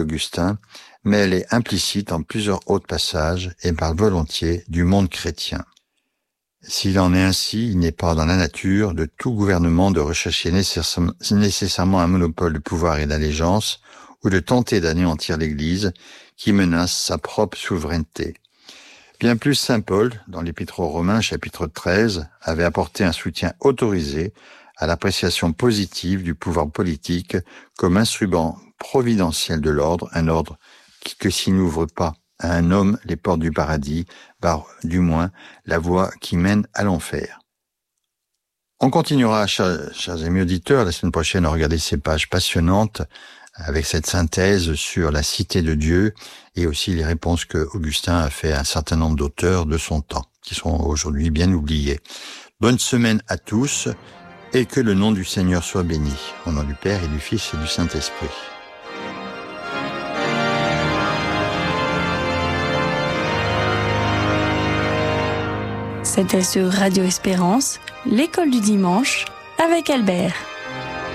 d'Augustin, mais elle est implicite en plusieurs autres passages et parle volontiers du monde chrétien. S'il en est ainsi, il n'est pas dans la nature de tout gouvernement de rechercher nécessairement un monopole de pouvoir et d'allégeance ou de tenter d'anéantir l'Église qui menace sa propre souveraineté. Bien plus, saint Paul, dans l'Épître aux Romains, chapitre 13, avait apporté un soutien autorisé à l'appréciation positive du pouvoir politique comme instrument providentiel de l'ordre, un ordre que s'il n'ouvre pas à un homme les portes du paradis, barre du moins la voie qui mène à l'enfer. On continuera, chers amis auditeurs, la semaine prochaine à regarder ces pages passionnantes avec cette synthèse sur la cité de Dieu et aussi les réponses que Augustin a fait à un certain nombre d'auteurs de son temps, qui sont aujourd'hui bien oubliés. Bonne semaine à tous et que le nom du Seigneur soit béni. Au nom du Père et du Fils et du Saint-Esprit. C'était sur Radio Espérance, l'école du dimanche, avec Albert.